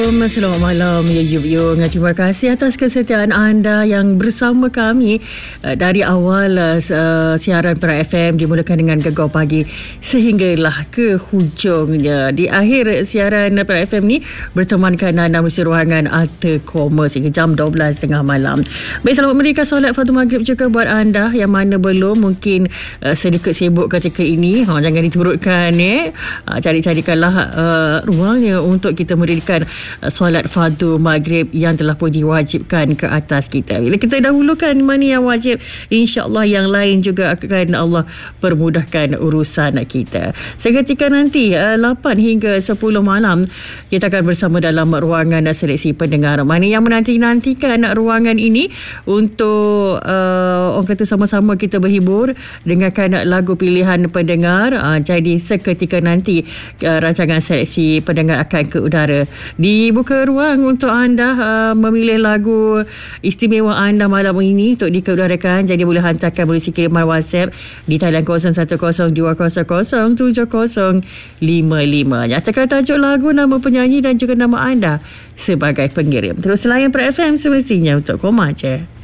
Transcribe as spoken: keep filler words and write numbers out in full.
Selamat malam ya Yub Yung. Terima kasih atas kesetiaan anda yang bersama kami uh, dari awal uh, siaran Perak F M dimulakan dengan Gegar Pagi sehinggalah ke hujungnya. Di akhir siaran Perak F M ni bertemankan anda melalui ruangan Alta Koma sehingga jam dua belas tiga puluh malam. Baik, selamat merdeka solat Fardu Maghrib juga buat anda yang mana belum mungkin uh, sedikit sibuk ketika ini. Ha, jangan diturutkan ya. Ha, cari-carikanlah uh, ruangnya untuk kita mendirikan solat fardu maghrib yang telah pun diwajibkan ke atas kita. Bila kita dahulukan mana yang wajib, insya-Allah yang lain juga akan Allah permudahkan urusan kita. Seketika nanti lapan hingga sepuluh malam kita akan bersama dalam ruangan seleksi pendengar. Mana yang menanti-nantikan ruangan ini untuk uh, orang kata sama-sama kita berhibur dengarkan lagu pilihan pendengar. Uh, jadi seketika nanti uh, rancangan seleksi pendengar akan ke udara. Dibuka ruang untuk anda uh, memilih lagu istimewa anda malam ini untuk dikeudarakan. Jadi boleh hantarkan melalui kiriman WhatsApp di talian kosong satu kosong dua kosong kosong tujuh kosong lima lima. Nyatakan tajuk lagu, nama penyanyi dan juga nama anda sebagai pengirim. Terus layan Perak F M semestinya untuk koma je.